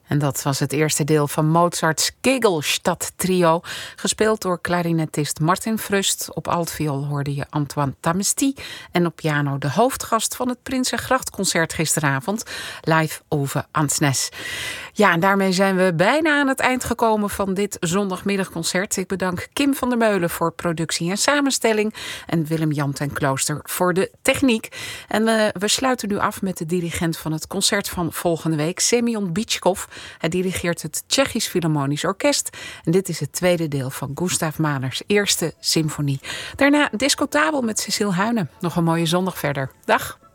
En dat was het eerste deel van Mozarts Kegelstadt Trio, gespeeld door klarinetist Martin Frust. Op altviool hoorde je Antoine Tamesti en op piano de hoofdgast van het Prinsengrachtconcert gisteravond, live Ove Ansnes. Ja, en daarmee zijn we bijna aan het eind gekomen van dit zondagmiddagconcert. Ik bedank Kim van der Meulen voor productie en samenstelling en Willem-Jan ten Klooster voor de techniek. En we sluiten nu af met de dirigent van het concert van volgende week, Semyon Bitschkov. Hij dirigeert het Tsjechisch Philharmonisch Orkest. En dit is het tweede deel van Gustav Mahlers eerste symfonie. Daarna Discotabel met Cecile Huyne. Nog een mooie zondag verder. Dag!